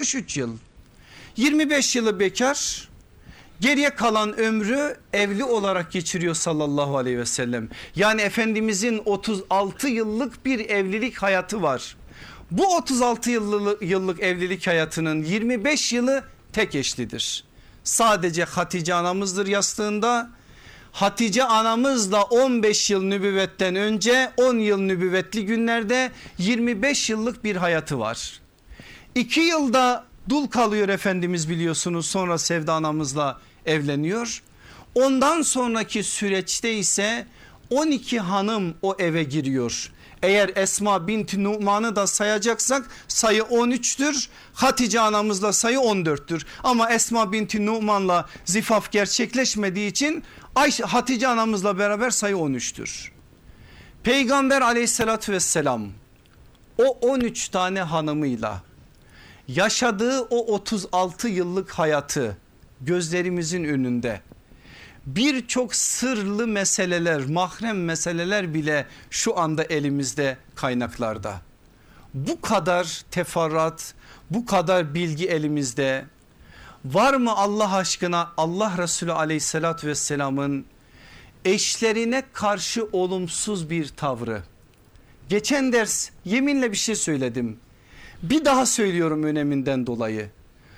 63 yıl. 25 yılı bekar, geriye kalan ömrü evli olarak geçiriyor sallallahu aleyhi ve sellem. Yani Efendimizin 36 yıllık bir evlilik hayatı var. Bu 36 yıllık evlilik hayatının 25 yılı tek eşlidir. Sadece Hatice anamızdır yastığında. Hatice anamızla 15 yıl nübüvvetten önce 10 yıl nübüvvetli günlerde 25 yıllık bir hayatı var. 2 yılda dul kalıyor Efendimiz biliyorsunuz, sonra Sevda anamızla evleniyor. Ondan sonraki süreçte ise 12 hanım o eve giriyor. Eğer Esma binti Numan'ı da sayacaksak sayı 13'tür. Hatice anamızla sayı 14'tür. Ama Esma binti Numan'la zifaf gerçekleşmediği için Hatice anamızla beraber sayı 13'tür. Peygamber aleyhissalatü vesselam o 13 tane hanımıyla yaşadığı o 36 yıllık hayatı gözlerimizin önünde. Birçok sırlı meseleler, mahrem meseleler bile şu anda elimizde, kaynaklarda. Bu kadar teferruat, bu kadar bilgi elimizde. Var mı Allah aşkına Allah Resulü aleyhissalatü vesselamın eşlerine karşı olumsuz bir tavrı? Geçen ders yeminle bir şey söyledim. Bir daha söylüyorum öneminden dolayı.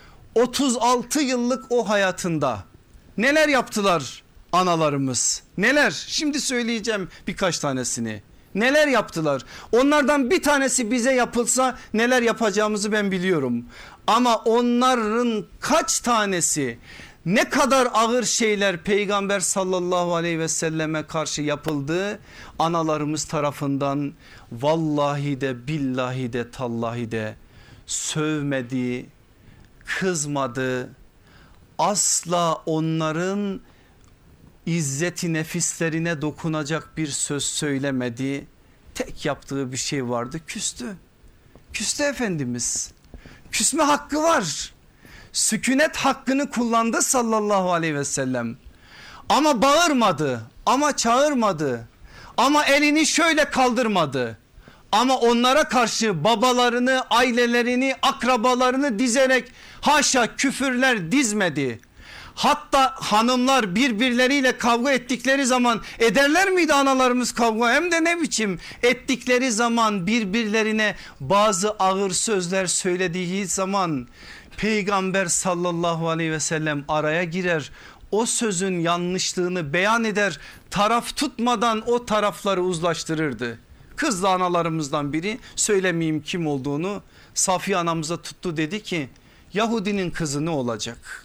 36 yıllık o hayatında neler yaptılar analarımız? Neler? Şimdi söyleyeceğim birkaç tanesini. Neler yaptılar? Onlardan bir tanesi bize yapılsa neler yapacağımızı ben biliyorum. Ama onların kaç tanesi, ne kadar ağır şeyler Peygamber sallallahu aleyhi ve selleme karşı yapıldı analarımız tarafından, vallahi de billahi de tallahi de sövmedi, kızmadı, asla onların izzeti nefislerine dokunacak bir söz söylemedi. Tek yaptığı bir şey vardı, küstü. Küstü Efendimiz. Küsme hakkı var. Sükunet hakkını kullandı sallallahu aleyhi ve sellem. Ama bağırmadı, ama çağırmadı, ama elini şöyle kaldırmadı. Ama onlara karşı babalarını, ailelerini, akrabalarını dizerek haşa küfürler dizmedi. Hatta hanımlar birbirleriyle kavga ettikleri zaman, ederler miydi analarımız kavga? Hem de ne biçim ettikleri zaman, birbirlerine bazı ağır sözler söylediği zaman Peygamber sallallahu aleyhi ve sellem araya girer. O sözün yanlışlığını beyan eder, taraf tutmadan o tarafları uzlaştırırdı. Kızlı analarımızdan biri, söylemeyeyim kim olduğunu, Safiye anamıza tuttu, dedi ki Yahudinin kızı ne olacak?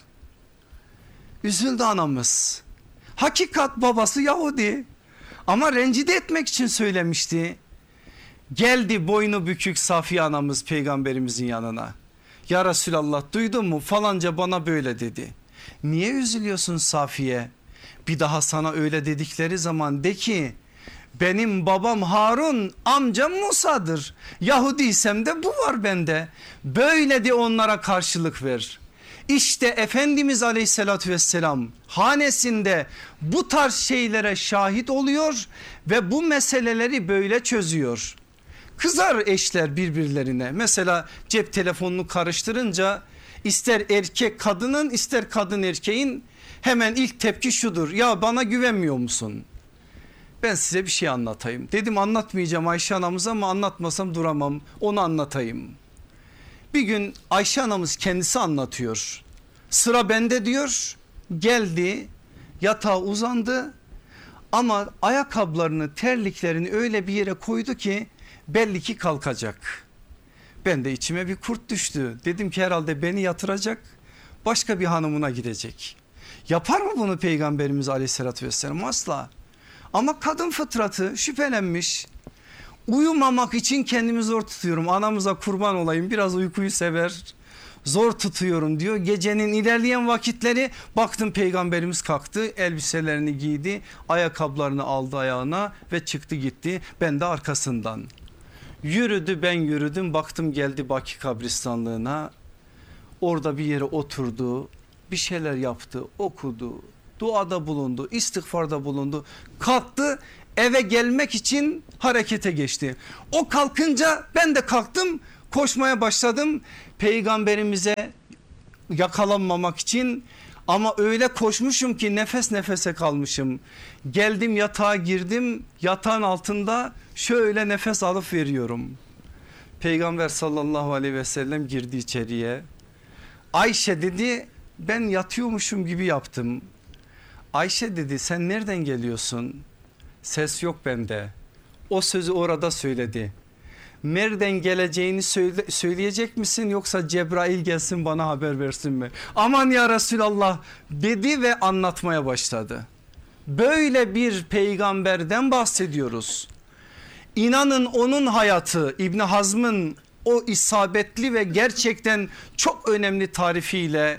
Üzüldü anamız. Hakikat babası Yahudi ama rencide etmek için söylemişti. Geldi boynu bükük Safiye anamız peygamberimizin yanına. Ya Resulallah, duydun mu falanca bana böyle dedi. Niye üzülüyorsun Safiye? Bir daha sana öyle dedikleri zaman de ki benim babam Harun, amcam Musa'dır. Yahudiysem de bu var bende. Böyle de onlara karşılık ver. İşte Efendimiz aleyhissalatü vesselam hanesinde bu tarz şeylere şahit oluyor ve bu meseleleri böyle çözüyor. Kızar eşler birbirlerine, mesela cep telefonunu karıştırınca ister erkek kadının ister kadın erkeğin hemen ilk tepki şudur: ya bana güvenmiyor musun? Ben size bir şey anlatayım. Dedim anlatmayacağım Ayşe anamız ama anlatmasam duramam, onu anlatayım. Bir gün Ayşe anamız kendisi anlatıyor. Sıra bende diyor. Geldi, yatağa uzandı ama ayakkabılarını, terliklerini öyle bir yere koydu ki belli ki kalkacak. Ben de içime bir kurt düştü. Dedim ki herhalde beni yatıracak, başka bir hanımına gidecek. Yapar mı bunu Peygamberimiz aleyhissalatü vesselam? Asla. Ama kadın fıtratı, şüphelenmiş. Uyumamak için kendimi zor tutuyorum. Anamıza kurban olayım, biraz uykuyu sever. Zor tutuyorum diyor. Gecenin ilerleyen vakitleri baktım Peygamberimiz kalktı, elbiselerini giydi, ayakkabılarını aldı ayağına ve çıktı gitti. Ben de arkasından. Yürüdü, ben yürüdüm, baktım geldi Baki kabristanlığına. Orada bir yere oturdu, bir şeyler yaptı, okudu, duada bulundu, istiğfarda bulundu, kalktı, eve gelmek için harekete geçti. O kalkınca ben de kalktım, koşmaya başladım. peygamberimize yakalanmamak için, ama öyle koşmuşum ki nefes nefese kalmışım. Geldim yatağa girdim, yatağın altında şöyle nefes alıp veriyorum. Peygamber sallallahu aleyhi ve sellem girdi içeriye. Ayşe dedi, ben yatıyormuşum gibi yaptım. Ayşe dedi, sen nereden geliyorsun? Ses yok bende. O sözü orada söyledi. Nereden geleceğini söyleyecek misin, yoksa Cebrail gelsin bana haber versin mi? Aman ya Resulallah dedi ve anlatmaya başladı. Böyle bir peygamberden bahsediyoruz. İnanın onun hayatı, İbn Hazm'ın o isabetli ve gerçekten çok önemli tarifiyle,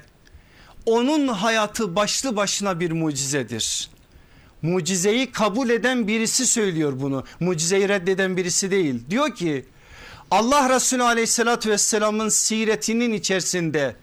onun hayatı başlı başına bir mucizedir. Mucizeyi kabul eden birisi söylüyor bunu. Mucizeyi reddeden birisi değil. Diyor ki Allah Resulü aleyhissalatü vesselamın siretinin içerisinde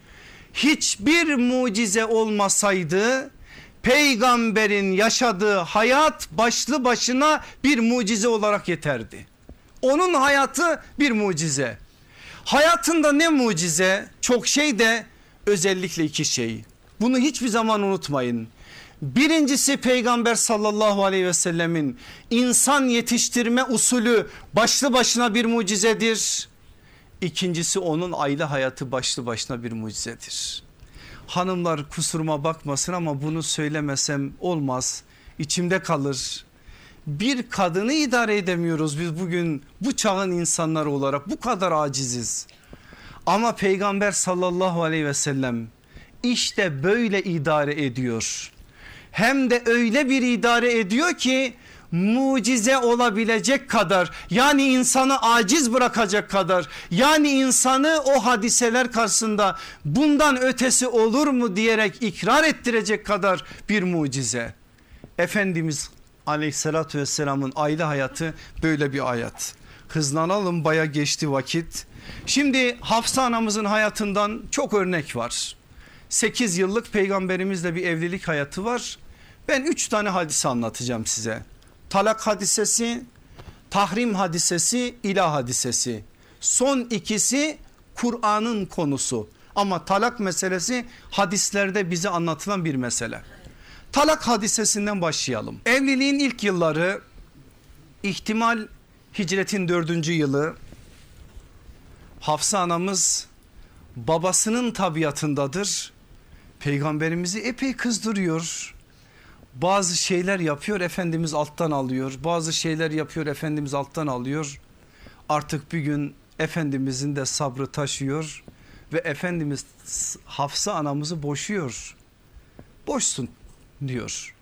hiçbir mucize olmasaydı peygamberin yaşadığı hayat başlı başına bir mucize olarak yeterdi. Onun hayatı bir mucize. Hayatında ne mucize? Çok şey de özellikle iki şey. Bunu hiçbir zaman unutmayın. Birincisi peygamber sallallahu aleyhi ve sellemin insan yetiştirme usulü başlı başına bir mucizedir. İkincisi onun aile hayatı başlı başına bir mucizedir. Hanımlar kusuruma bakmasın ama bunu söylemesem olmaz, içimde kalır. Bir kadını idare edemiyoruz biz bugün, bu çağın insanları olarak bu kadar aciziz. Ama peygamber sallallahu aleyhi ve sellem işte böyle idare ediyor. Hem de öyle bir idare ediyor ki mucize olabilecek kadar, yani insanı aciz bırakacak kadar, yani insanı o hadiseler karşısında bundan ötesi olur mu diyerek ikrar ettirecek kadar bir mucize. Efendimiz aleyhissalatü vesselamın aile hayatı böyle bir hayat. Hızlanalım, baya geçti vakit. Şimdi Hafsa anamızın hayatından çok örnek var. 8 yıllık peygamberimizle bir evlilik hayatı var. Ben 3 tane hadise anlatacağım size. Talak hadisesi, tahrim hadisesi, ilah hadisesi. Son ikisi Kur'an'ın konusu. Ama talak meselesi hadislerde bize anlatılan bir mesele. Talak hadisesinden başlayalım. Evliliğin ilk yılları, ihtimal hicretin 4. yılı. Hafsa anamız babasının tabiatındadır. Peygamberimizi epey kızdırıyor. Bazı şeyler yapıyor, Efendimiz alttan alıyor. Bazı şeyler yapıyor, Efendimiz alttan alıyor. Artık bir gün Efendimizin de sabrı taşıyor ve Efendimiz Hafsa anamızı boşuyor. Boşsun diyor.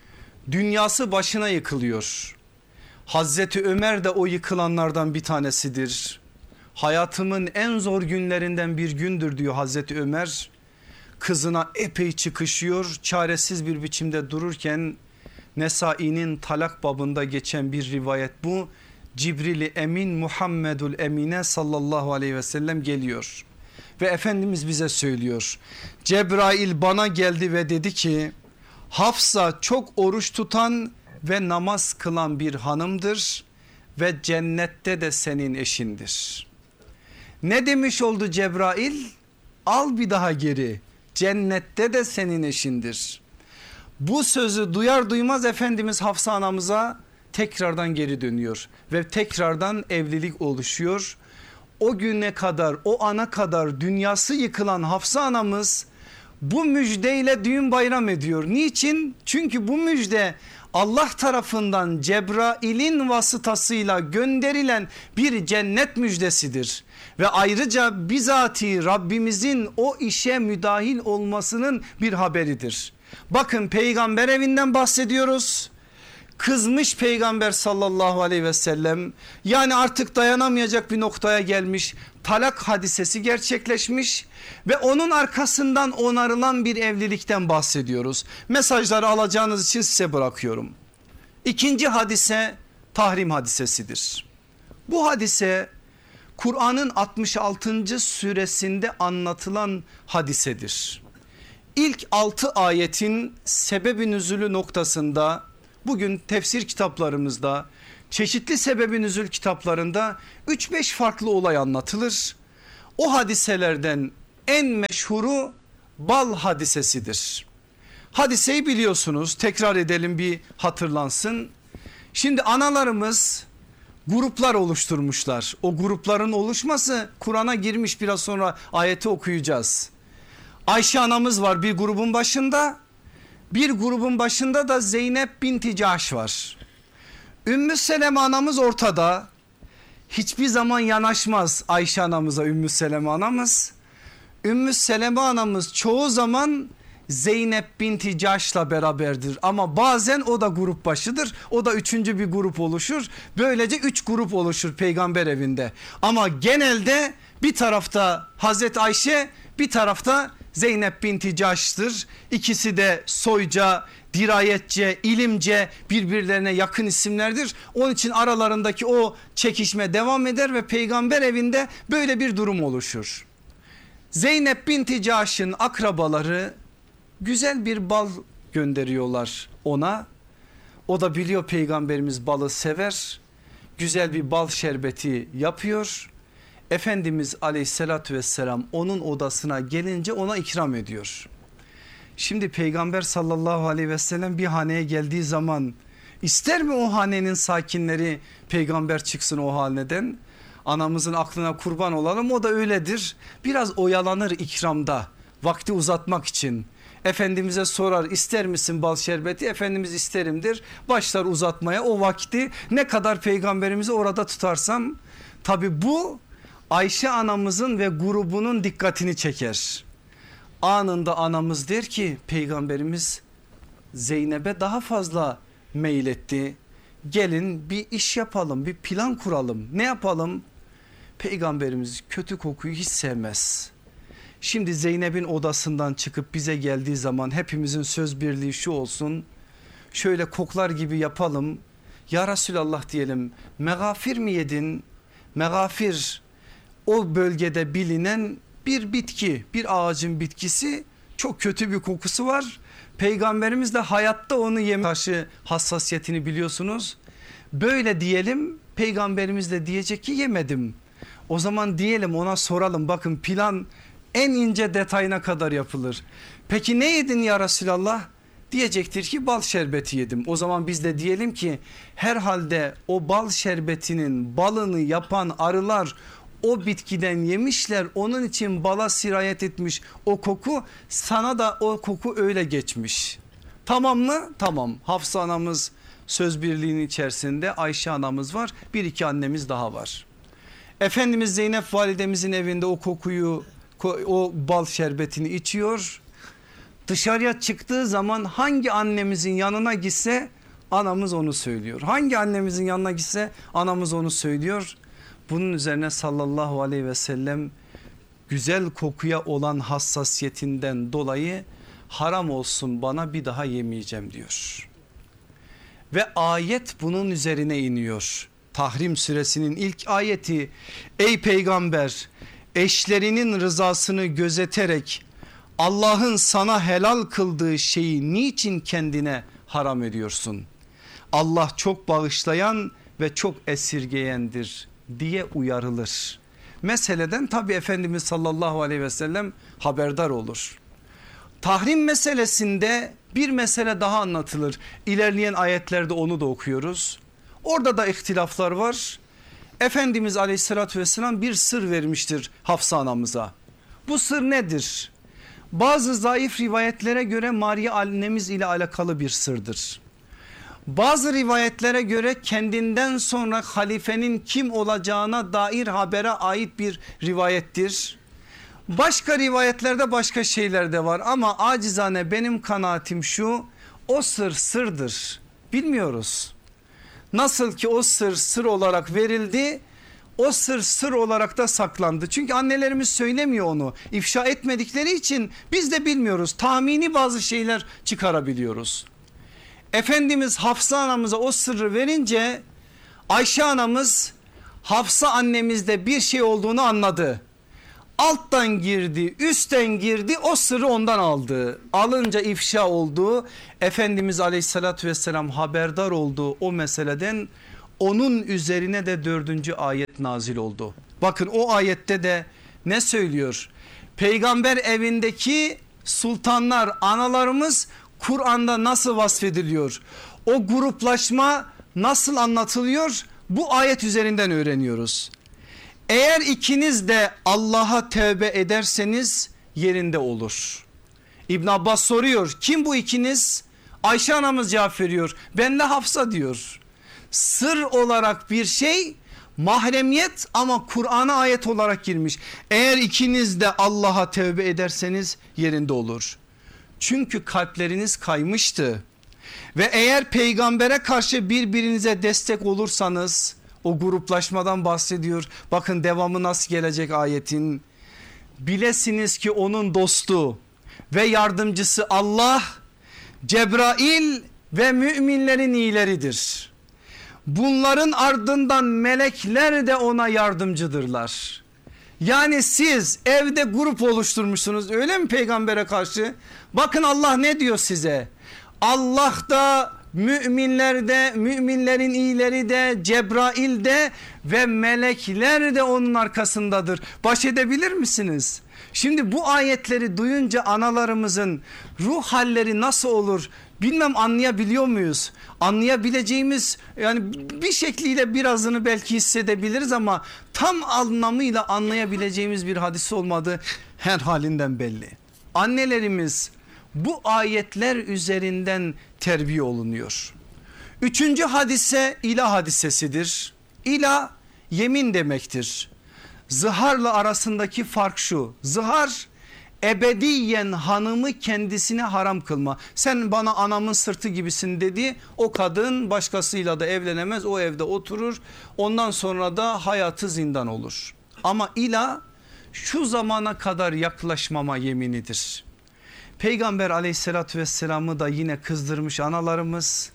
Dünyası başına yıkılıyor. Hazreti Ömer de o yıkılanlardan bir tanesidir. Hayatımın en zor günlerinden bir gündür diyor Hazreti Ömer. Kızına epey çıkışıyor, çaresiz bir biçimde dururken Nesai'nin talak babında geçen bir rivayet bu. Cibril-i Emin Muhammedul Emine sallallahu aleyhi ve sellem geliyor ve Efendimiz bize söylüyor. Cebrail bana geldi ve dedi ki Hafsa çok oruç tutan ve namaz kılan bir hanımdır ve cennette de senin eşindir. Ne demiş oldu Cebrail? Al bir daha geri. Cennette de senin eşindir. Bu sözü duyar duymaz Efendimiz Hafsa anamıza tekrardan geri dönüyor ve tekrardan evlilik oluşuyor. O güne kadar, o ana kadar dünyası yıkılan Hafsa anamız bu müjdeyle düğün bayram ediyor. Niçin? Çünkü bu müjde Allah tarafından Cebrail'in vasıtasıyla gönderilen bir cennet müjdesidir. Ve ayrıca bizatihi Rabbimizin o işe müdahil olmasının bir haberidir. Bakın peygamber evinden bahsediyoruz. Kızmış peygamber sallallahu aleyhi ve sellem, yani artık dayanamayacak bir noktaya gelmiş, talak hadisesi gerçekleşmiş ve onun arkasından onarılan bir evlilikten bahsediyoruz. Mesajları alacağınız için size bırakıyorum. İkinci hadise tahrim hadisesidir. Bu hadise Kur'an'ın 66. suresinde anlatılan hadisedir. İlk 6 ayetin sebebi nüzulü noktasında bugün tefsir kitaplarımızda, çeşitli sebebi nüzul kitaplarında 3-5 farklı olay anlatılır. O hadiselerden en meşhuru bal hadisesidir. Hadiseyi biliyorsunuz, tekrar edelim bir hatırlansın. Şimdi analarımız gruplar oluşturmuşlar. O grupların oluşması Kur'an'a girmiş, biraz sonra ayeti okuyacağız. Ayşe anamız var bir grubun başında. Bir grubun başında da Zeynep binti Cahş var. Ümmü Seleme anamız ortada. Hiçbir zaman yanaşmaz Ayşe anamıza Ümmü Seleme anamız. Ümmü Seleme anamız çoğu zaman Zeynep binti Cahş'la beraberdir. Ama bazen o da grup başıdır. O da üçüncü bir grup oluşur. Böylece 3 grup oluşur peygamber evinde. Ama genelde bir tarafta Hazreti Ayşe, bir tarafta Zeynep binti Cahş'tır. İkisi de soyca, dirayetçe, ilimce birbirlerine yakın isimlerdir. Onun için aralarındaki o çekişme devam eder ve peygamber evinde böyle bir durum oluşur. Zeynep binti Cahş'ın akrabaları güzel bir bal gönderiyorlar ona. O da biliyor peygamberimiz balı sever. Güzel bir bal şerbeti yapıyor. Efendimiz aleyhissalatü vesselam onun odasına gelince ona ikram ediyor. Şimdi peygamber sallallahu aleyhi ve sellem bir haneye geldiği zaman ister mi o hanenin sakinleri peygamber çıksın o haneden? Anamızın aklına kurban olalım, o da öyledir. Biraz oyalanır ikramda, vakti uzatmak için. Efendimiz'e sorar, ister misin bal şerbeti? Efendimiz isterimdir. Başlar uzatmaya, o vakti ne kadar peygamberimizi orada tutarsam. Tabi bu Ayşe anamızın ve grubunun dikkatini çeker. Anında anamız der ki peygamberimiz Zeynep'e daha fazla meyletti. Gelin bir iş yapalım, bir plan kuralım. Ne yapalım? Peygamberimiz kötü kokuyu hiç sevmez. Şimdi Zeynep'in odasından çıkıp bize geldiği zaman hepimizin söz birliği şu olsun. Şöyle koklar gibi yapalım. Ya Resulallah diyelim, megafir mi yedin? Megafir o bölgede bilinen bir bitki, bir ağacın bitkisi, çok kötü bir kokusu var. Peygamberimiz de hayatta onu yeme karşı hassasiyetini biliyorsunuz. Böyle diyelim, peygamberimiz de diyecek ki yemedim. O zaman diyelim, ona soralım, bakın plan en ince detayına kadar yapılır. Peki ne yedin ya Resulallah? Diyecektir ki bal şerbeti yedim. O zaman biz de diyelim ki herhalde o bal şerbetinin balını yapan arılar o bitkiden yemişler, onun için bala sirayet etmiş o koku, sana da o koku öyle geçmiş. Tamam mı? Tamam. Hafsa anamız söz birliğinin içerisinde, Ayşe anamız var, bir iki annemiz daha var. Efendimiz Zeynep validemizin evinde o kokuyu, o bal şerbetini içiyor. Dışarıya çıktığı zaman hangi annemizin yanına gitse anamız onu söylüyor. Hangi annemizin yanına gitse anamız onu söylüyor. Bunun üzerine sallallahu aleyhi ve sellem güzel kokuya olan hassasiyetinden dolayı haram olsun bana, bir daha yemeyeceğim diyor. Ve ayet bunun üzerine iniyor. Tahrim suresinin ilk ayeti, ey peygamber eşlerinin rızasını gözeterek Allah'ın sana helal kıldığı şeyi niçin kendine haram ediyorsun? Allah çok bağışlayan ve çok esirgeyendir diye uyarılır. Meseleden tabi Efendimiz sallallahu aleyhi ve sellem haberdar olur. Tahrim meselesinde bir mesele daha anlatılır. İlerleyen ayetlerde onu da okuyoruz. Orada da ihtilaflar var. Efendimiz aleyhissalatü vesselam bir sır vermiştir Hafsa anamıza. Bu sır nedir? Bazı zayıf rivayetlere göre Maria annemiz ile alakalı bir sırdır. Bazı rivayetlere göre kendinden sonra halifenin kim olacağına dair habere ait bir rivayettir. Başka rivayetlerde başka şeyler de var ama acizane benim kanaatim şu: o sır sırdır, bilmiyoruz. Nasıl ki o sır sır olarak verildi, o sır sır olarak da saklandı. Çünkü annelerimiz söylemiyor, onu ifşa etmedikleri için biz de bilmiyoruz. Tahmini bazı şeyler çıkarabiliyoruz. Efendimiz Hafsa anamıza o sırrı verince Ayşe anamız Hafsa annemizde bir şey olduğunu anladı. Alttan girdi, üstten girdi, o sırrı ondan aldı. Alınca ifşa oldu. Efendimiz aleyhissalatü vesselam haberdar oldu o meseleden. Onun üzerine de 4. ayet nazil oldu. Bakın o ayette de Ne söylüyor? Peygamber evindeki sultanlar, analarımız Kur'an'da nasıl vasfediliyor? O gruplaşma nasıl anlatılıyor? Bu ayet üzerinden öğreniyoruz. Eğer ikiniz de Allah'a tövbe ederseniz yerinde olur. İbn Abbas soruyor, kim bu ikiniz? Ayşe anamız cevap veriyor, benle Hafsa diyor. Sır olarak bir şey, mahremiyet ama Kur'an'a ayet olarak girmiş. Eğer ikiniz de Allah'a tövbe ederseniz yerinde olur. Çünkü kalpleriniz kaymıştı. Ve eğer peygambere karşı birbirinize destek olursanız, o gruplaşmadan bahsediyor. Bakın devamı nasıl gelecek ayetin. Bilesiniz ki onun dostu ve yardımcısı Allah, Cebrail ve müminlerin iyileridir. Bunların ardından melekler de ona yardımcıdırlar. Yani siz evde grup oluşturmuşsunuz, öyle mi peygambere karşı? Bakın Allah ne diyor size? Allah da, müminler de, müminlerin iyileri de, Cebrail de ve melekler de onun arkasındadır. Baş edebilir misiniz? Şimdi bu ayetleri duyunca analarımızın ruh halleri nasıl olur? Bilmem, anlayabiliyor muyuz? Anlayabileceğimiz, yani bir şekliyle birazını belki hissedebiliriz ama tam anlamıyla anlayabileceğimiz bir hadis olmadığı her halinden belli. Annelerimiz bu ayetler üzerinden terbiye olunuyor. Üçüncü hadise ilah hadisesidir. İlah yemin demektir. Zıharla arasındaki fark şu: zıhar ebediyen hanımı kendisine haram kılma. Sen bana anamın sırtı gibisin dedi, o kadın başkasıyla da evlenemez, o evde oturur, ondan sonra da hayatı zindan olur. Ama ilah şu zamana kadar yaklaşmama yeminidir. Peygamber aleyhissalatü vesselam'ı da yine kızdırmış analarımız.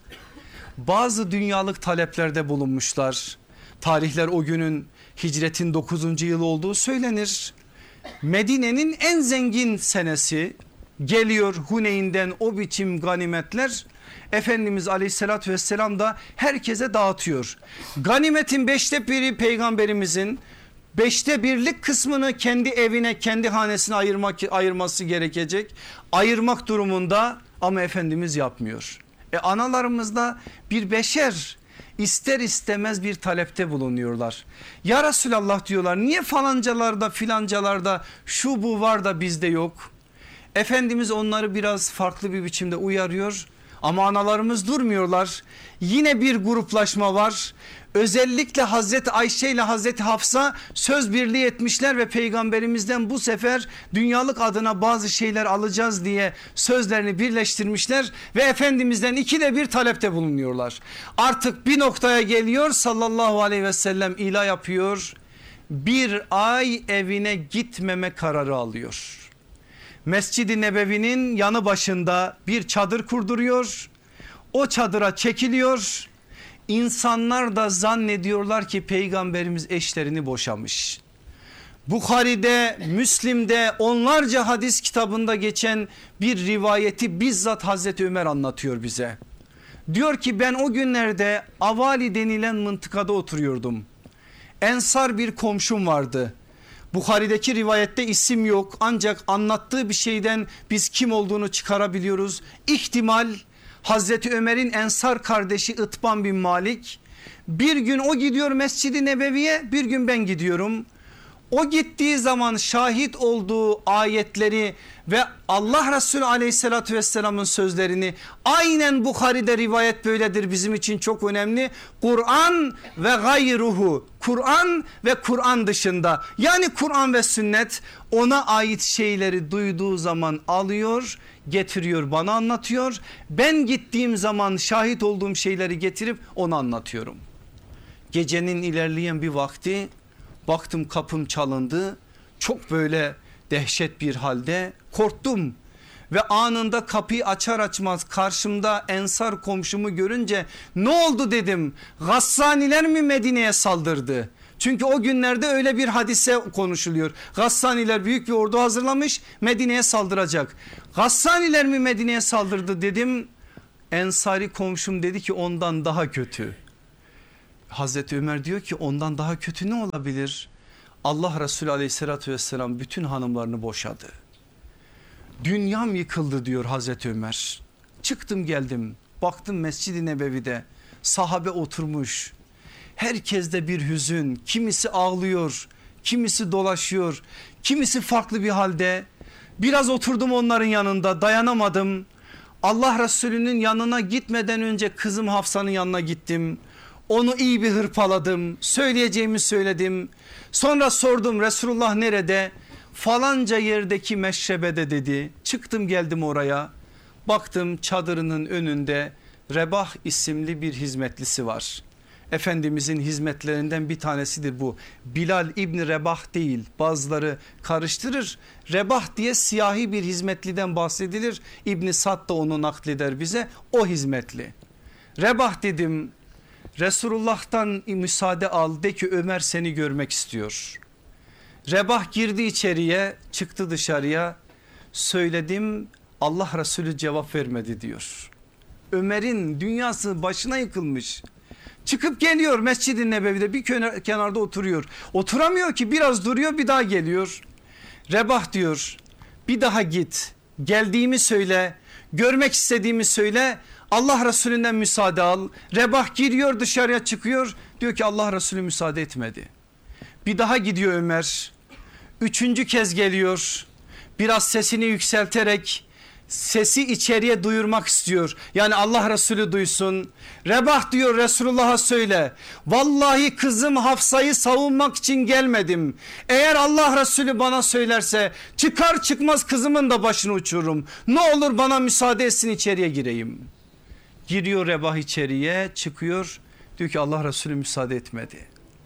Bazı dünyalık taleplerde bulunmuşlar. Tarihler o günün hicretin 9. yılı olduğu söylenir. Medine'nin en zengin senesi geliyor, Huneyn'den o biçim ganimetler. Efendimiz aleyhissalatü vesselam da herkese dağıtıyor. Ganimetin 1/5 peygamberimizin, 1/5'lik kısmını kendi evine, kendi hanesine ayırması gerekecek. Ayırmak durumunda ama Efendimiz yapmıyor. Analarımız da bir beşer, ister istemez bir talepte bulunuyorlar. Ya Resulallah diyorlar, niye falancalarda filancalarda şu bu var da bizde yok? Efendimiz onları biraz farklı bir biçimde uyarıyor ama analarımız durmuyorlar. Yine bir gruplaşma var. Özellikle Hazreti Ayşe ile Hazreti Hafsa söz birliği etmişler ve peygamberimizden bu sefer dünyalık adına bazı şeyler alacağız diye sözlerini birleştirmişler ve Efendimizden 2'de 1 talepte bulunuyorlar. Artık bir noktaya geliyor, sallallahu aleyhi ve sellem ilah yapıyor. Bir ay evine gitmeme kararı alıyor. Mescid-i Nebevi'nin yanı başında bir çadır kurduruyor. O çadıra çekiliyor. İnsanlar da zannediyorlar ki peygamberimiz eşlerini boşamış. Bukhari'de, Müslim'de, onlarca hadis kitabında geçen bir rivayeti bizzat Hazreti Ömer anlatıyor bize. Diyor ki ben o günlerde Avali denilen mıntıkada oturuyordum. Ensar bir komşum vardı. Bukhari'deki rivayette isim yok ancak anlattığı bir şeyden biz kim olduğunu çıkarabiliyoruz. İhtimal Hazreti Ömer'in Ensar kardeşi İtban bin Malik. Bir gün o gidiyor Mescid-i Nebevi'ye, bir gün ben gidiyorum. O gittiği zaman şahit olduğu ayetleri ve Allah Resulü aleyhissalatü vesselamın sözlerini, aynen Bukhari'de rivayet böyledir, bizim için çok önemli. Kur'an ve gayruhu, Kur'an ve Kur'an dışında, yani Kur'an ve sünnet, ona ait şeyleri duyduğu zaman alıyor, getiriyor, bana anlatıyor. Ben gittiğim zaman şahit olduğum şeyleri getirip ona anlatıyorum. Gecenin ilerleyen bir vakti baktım kapım çalındı. Çok böyle dehşet bir halde korktum. Ve anında kapıyı açar açmaz karşımda Ensar komşumu görünce ne oldu dedim. Gassaniler mi Medine'ye saldırdı? Çünkü o günlerde öyle bir hadise konuşuluyor. Gassaniler büyük bir ordu hazırlamış, Medine'ye saldıracak. Gassaniler mi Medine'ye saldırdı dedim. Ensari komşum dedi ki ondan daha kötü. Hazreti Ömer diyor ki ondan daha kötü ne olabilir? Allah Resulü aleyhissalatü vesselam bütün hanımlarını boşadı. Dünyam yıkıldı diyor Hazreti Ömer. Çıktım geldim, baktım Mescid-i Nebevi'de sahabe oturmuş. Herkeste bir hüzün, kimisi ağlıyor, kimisi dolaşıyor, kimisi farklı bir halde. Biraz oturdum onların yanında, dayanamadım. Allah Resulü'nün yanına gitmeden önce kızım Hafsa'nın yanına gittim. Onu iyi bir hırpaladım, söyleyeceğimi söyledim. Sonra sordum, Resulullah nerede? Falanca yerdeki meşrebede dedi. Çıktım geldim oraya, baktım çadırının önünde Rebah isimli bir hizmetlisi var. Efendimizin hizmetlerinden bir tanesidir bu. Bilal İbni Rebah değil, bazıları karıştırır. Rebah diye siyahi bir hizmetliden bahsedilir. İbni Sad da onu nakleder bize, o hizmetli. Rebah dedim, Resulullah'tan müsaade al, de ki Ömer seni görmek istiyor. Rebah girdi içeriye, çıktı dışarıya, söyledim, Allah Resulü cevap vermedi diyor. Ömer'in dünyası başına yıkılmış. Çıkıp geliyor Mescid-i Nebevi'de bir kenarda oturuyor. Oturamıyor ki, biraz duruyor, bir daha geliyor. Rebah diyor, bir daha git, geldiğimi söyle, görmek istediğimi söyle, Allah Resulünden müsaade al. Rebah giriyor, dışarıya çıkıyor, diyor ki Allah Resulü müsaade etmedi. Bir daha gidiyor Ömer, üçüncü kez geliyor, biraz sesini yükselterek sesi içeriye duyurmak istiyor. Yani Allah Resulü duysun. Rebah diyor, Resulullah'a söyle, vallahi kızım Hafsa'yı savunmak için gelmedim. Eğer Allah Resulü bana söylerse çıkar çıkmaz kızımın da başını uçururum. Ne olur bana müsaade etsin, içeriye gireyim. Giriyor Rebah içeriye, çıkıyor, diyor ki Allah Resulü müsaade etmedi.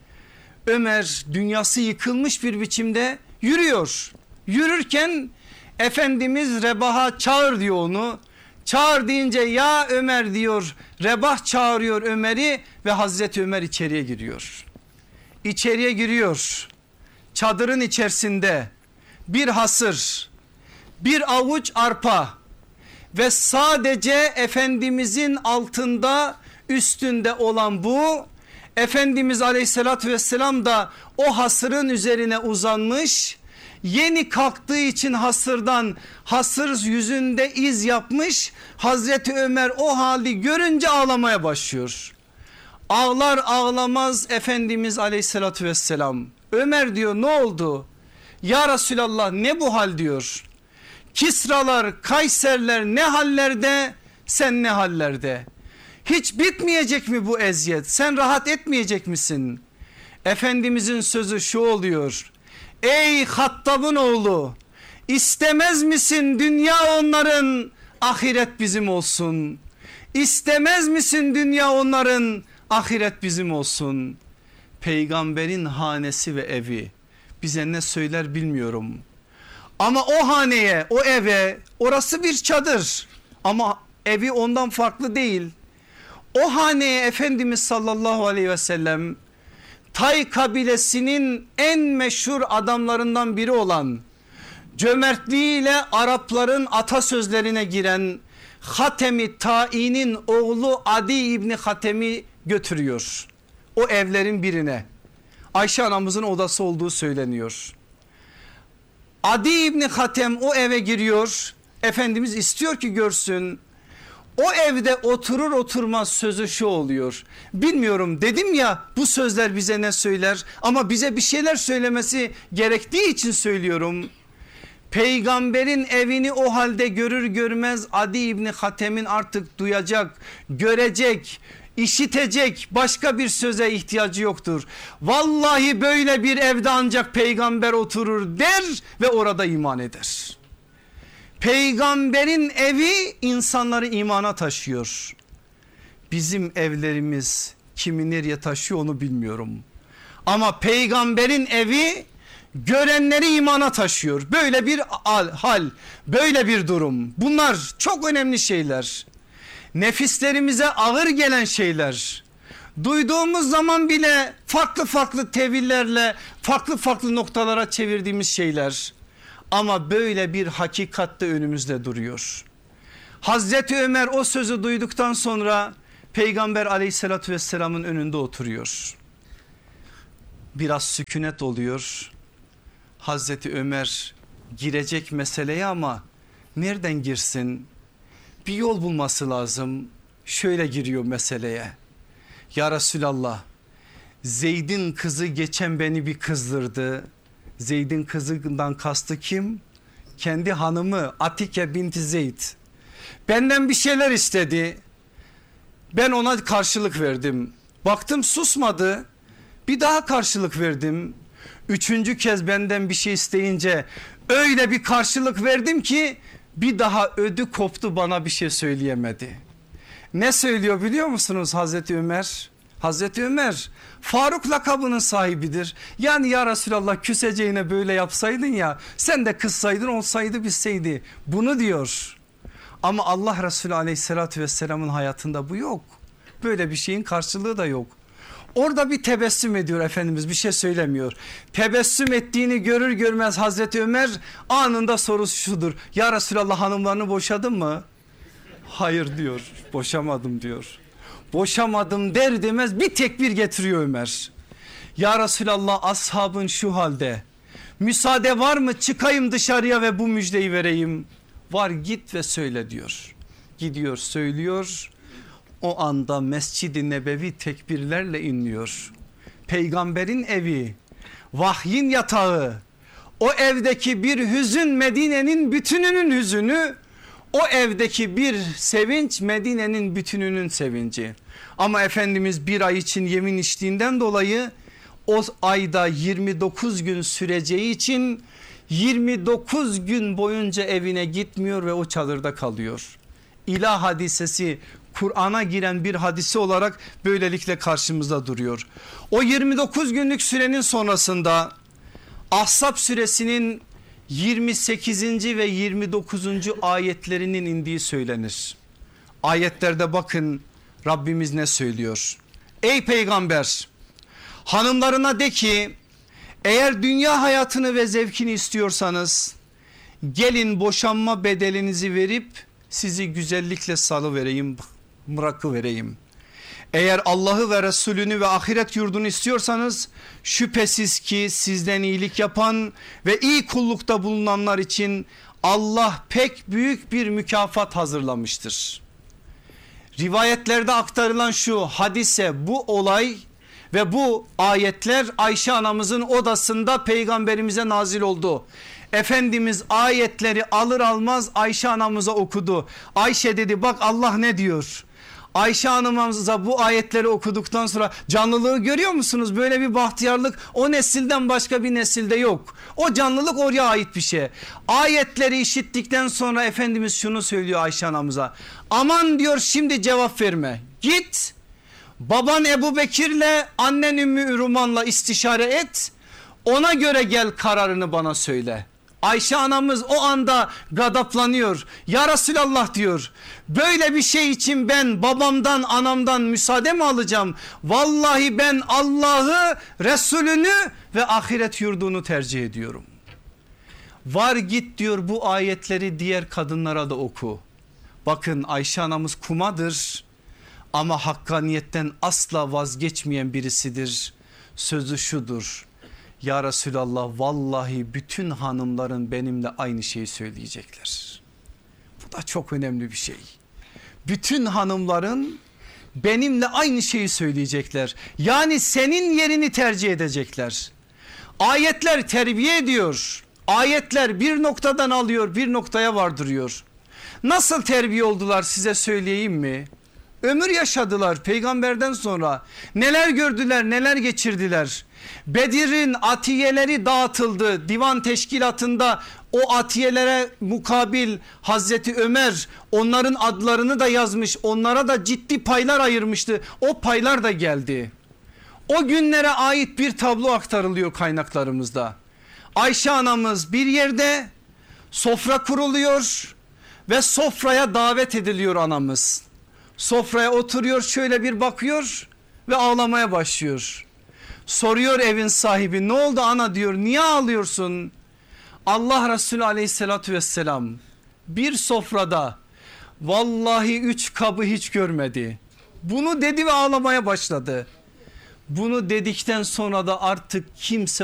Ömer dünyası yıkılmış bir biçimde yürüyor. Yürürken Efendimiz Rebah'a çağır diyor onu. Çağır deyince ya Ömer diyor. Rebah çağırıyor Ömer'i ve Hazreti Ömer içeriye giriyor. İçeriye giriyor. Çadırın içerisinde bir hasır, bir avuç arpa ve sadece Efendimizin altında, üstünde olan bu. Efendimiz aleyhissalatü vesselam da o hasırın üzerine uzanmış. Yeni kalktığı için hasırdan, hasır yüzünde iz yapmış. Hazreti Ömer o hali görünce ağlamaya başlıyor. Ağlar ağlamaz Efendimiz aleyhissalatü vesselam, Ömer diyor ne oldu? Ya Resulallah ne bu hal diyor. Kisralar, Kayserler ne hallerde, sen ne hallerde? Hiç bitmeyecek mi bu eziyet? Sen rahat etmeyecek misin? Efendimizin sözü şu oluyor. Ey Hattab'ın oğlu, istemez misin dünya onların, ahiret bizim olsun? İstemez misin dünya onların, ahiret bizim olsun? Peygamberin hanesi ve evi bize ne söyler bilmiyorum. Ama o haneye, o eve, orası bir çadır ama evi ondan farklı değil. O haneye Efendimiz sallallahu aleyhi ve sellem Tay kabilesinin en meşhur adamlarından biri olan, cömertliğiyle Arapların atasözlerine giren Hatemi Ta'i'nin oğlu Adi İbni Hatem'i götürüyor. O evlerin birine, Ayşe anamızın odası olduğu söyleniyor. Adi İbni Hatem o eve giriyor. Efendimiz istiyor ki görsün. O evde oturur oturmaz sözü şu oluyor. Bilmiyorum, dedim ya bu sözler bize ne söyler, ama bize bir şeyler söylemesi gerektiği için söylüyorum. Peygamberin evini o halde görür görmez Adi İbni Hatem'in artık duyacak, görecek, işitecek başka bir söze ihtiyacı yoktur. Vallahi böyle bir evde ancak peygamber oturur der ve orada iman eder. Peygamberin evi insanları imana taşıyor. Bizim evlerimiz kimi nereye taşıyor onu bilmiyorum. Ama peygamberin evi görenleri imana taşıyor. Böyle bir hal, böyle bir durum. Bunlar çok önemli şeyler. Nefislerimize ağır gelen şeyler. Duyduğumuz zaman bile farklı farklı tevillerle farklı farklı noktalara çevirdiğimiz şeyler. Ama böyle bir hakikat de önümüzde duruyor. Hazreti Ömer o sözü duyduktan sonra Peygamber aleyhissalatü vesselamın önünde oturuyor. Biraz sükunet oluyor. Hazreti Ömer girecek meseleye ama nereden girsin? Bir yol bulması lazım. Şöyle giriyor meseleye. Ya Resulallah, Zeyd'in kızı geçen beni bir kızdırdı. Zeyd'in kızından kastı kim? Kendi hanımı Atike binti Zeyd. Benden bir şeyler istedi. Ben ona karşılık verdim. Baktım susmadı. Bir daha karşılık verdim. Üçüncü kez benden bir şey isteyince öyle bir karşılık verdim ki bir daha ödü koptu, bana bir şey söyleyemedi. Ne söylüyor biliyor musunuz Hazreti Ömer? Hazreti Ömer Faruk lakabının sahibidir. Yani ya Resulallah, küseceğine böyle yapsaydın ya, sen de kızsaydın, olsaydı bitseydi, bunu diyor. Ama Allah Resulü aleyhissalatü vesselamın hayatında bu yok. Böyle bir şeyin karşılığı da yok. Orada bir tebessüm ediyor Efendimiz, bir şey söylemiyor. Tebessüm ettiğini görür görmez Hazreti Ömer anında sorusu şudur: ya Resulallah, hanımlarını boşadın mı? Hayır diyor, boşamadım diyor. Boşamadım der demez bir tekbir getiriyor Ömer. Ya Resulallah, ashabın şu halde, müsaade var mı çıkayım dışarıya ve bu müjdeyi vereyim? Var, git ve söyle diyor. Gidiyor söylüyor. O anda Mescid-i Nebevi tekbirlerle inliyor. Peygamberin evi, vahyin yatağı, o evdeki bir hüzün Medine'nin bütününün hüzünü, o evdeki bir sevinç Medine'nin bütününün sevinci. Ama Efendimiz bir ay için yemin içtiğinden dolayı o ayda 29 gün süreceği için 29 gün boyunca evine gitmiyor ve o çadırda kalıyor. İlah hadisesi Kur'an'a giren bir hadise olarak böylelikle karşımızda duruyor. O 29 günlük sürenin sonrasında Ahzab suresinin 28. ve 29. ayetlerinin indiği söylenir. Ayetlerde bakın Rabbimiz ne söylüyor? Ey peygamber, hanımlarına de ki, eğer dünya hayatını ve zevkini istiyorsanız gelin boşanma bedelinizi verip sizi güzellikle salıvereyim, bırakıvereyim. Eğer Allah'ı ve Resulünü ve ahiret yurdunu istiyorsanız şüphesiz ki sizden iyilik yapan ve iyi kullukta bulunanlar için Allah pek büyük bir mükafat hazırlamıştır. Rivayetlerde aktarılan şu hadise, bu olay ve bu ayetler Ayşe anamızın odasında peygamberimize nazil oldu. Efendimiz ayetleri alır almaz Ayşe anamıza okudu. Ayşe dedi, bak Allah ne diyor. Ayşe hanımımıza bu ayetleri okuduktan sonra canlılığı görüyor musunuz? Böyle bir bahtiyarlık o nesilden başka bir nesilde yok. O canlılık oraya ait bir şey. Ayetleri işittikten sonra Efendimiz şunu söylüyor Ayşe anamıza. Aman diyor, şimdi cevap verme. Git baban Ebu Bekir'le annen Ümmü Ruman'la istişare et. Ona göre gel, kararını bana söyle. Ayşe anamız o anda gadaplanıyor. Ya Resulallah diyor, böyle bir şey için ben babamdan anamdan müsaade mi alacağım? Vallahi ben Allah'ı, Resulünü ve ahiret yurdunu tercih ediyorum. Var git diyor, bu ayetleri diğer kadınlara da oku. Bakın Ayşe anamız kumadır ama hakkaniyetten asla vazgeçmeyen birisidir. Sözü şudur: ya Resulallah, vallahi bütün hanımların benimle aynı şeyi söyleyecekler. Bu da çok önemli bir şey. Bütün hanımların benimle aynı şeyi söyleyecekler. Yani senin yerini tercih edecekler. Ayetler terbiye ediyor. Ayetler bir noktadan alıyor, bir noktaya vardırıyor. Nasıl terbiye oldular size söyleyeyim mi? Ömür yaşadılar peygamberden sonra. Neler gördüler, neler geçirdiler. Bedir'in atiyeleri dağıtıldı. Divan teşkilatında o atiyelere mukabil Hazreti Ömer onların adlarını da yazmış. Onlara da ciddi paylar ayırmıştı. O paylar da geldi. O günlere ait bir tablo aktarılıyor kaynaklarımızda. Ayşe anamız bir yerde, sofra kuruluyor ve sofraya davet ediliyor anamız. Sofraya oturuyor, şöyle bir bakıyor ve ağlamaya başlıyor. Soruyor evin sahibi, ne oldu ana diyor, niye ağlıyorsun? Allah Resulü aleyhissalatü vesselam bir sofrada vallahi 3 kabı hiç görmedi. Bunu dedi ve ağlamaya başladı. Bunu dedikten sonra da artık kimse